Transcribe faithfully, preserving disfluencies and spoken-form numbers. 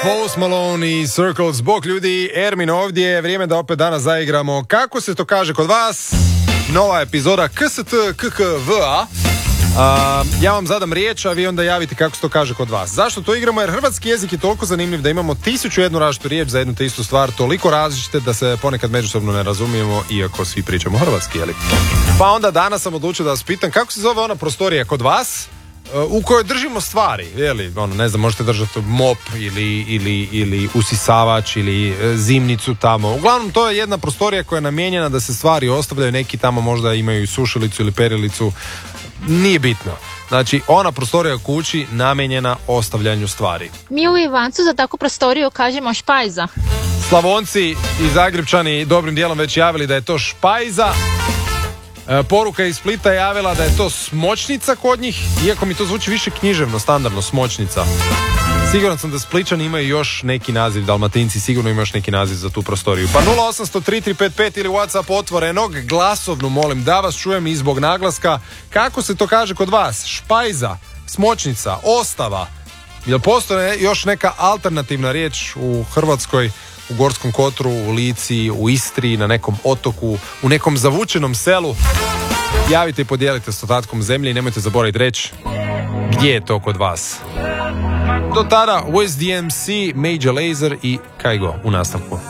Post Malone i Circles. Bog ljudi, Ermin ovdje, vrijeme da opet danas zaigramo. Kako se to kaže kod vas? Nova epizoda K S T K K V A. Uh, ja vam zadam riječ, a vi onda javite kako se to kaže kod vas. Zašto to igramo? Jer hrvatski jezik je toliko zanimljiv da imamo tisuću jednu različitu riječ za jednu te istu stvar, toliko različite da se ponekad međusobno ne razumijemo, iako svi pričamo hrvatski, jeli? Pa onda danas sam odlučio da vas pitam kako se zove ona prostorija kod vas u kojoj držimo stvari, jeli, ono, ne znam, možete držati mop ili, ili, ili usisavač ili zimnicu tamo. Uglavnom, to je jedna prostorija koja je namijenjena da se stvari ostavljaju, neki tamo možda imaju i sušilicu ili perilicu, nije bitno. Znači, ona prostorija u kući namijenjena ostavljanju stvari. Mi u Ivancu za takvu prostoriju kažemo špajza. Slavonci i Zagrepčani dobrim dijelom već javili da je to špajza. E, poruka iz Splita je javila da je to smočnica kod njih, iako mi to zvuči više književno, standardno, smočnica. Siguran sam da Spličani imaju još neki naziv, Dalmatinci sigurno imaju još neki naziv za tu prostoriju. Pa nula osam sto tri tri pet pet ili WhatsApp otvorenog, glasovnu molim da vas čujem i zbog naglaska. Kako se to kaže kod vas? Špajza, smočnica, ostava. Jel postoje još neka alternativna riječ u Hrvatskoj, u Gorskom Kotaru, u Lici, u Istri, na nekom otoku, u nekom zavučenom selu? Javite i podijelite s ostatkom zemlje i nemojte zaboraviti reći gdje je to kod vas. Do tada, West D M C, Major Lazer i Kaigo u nastavku.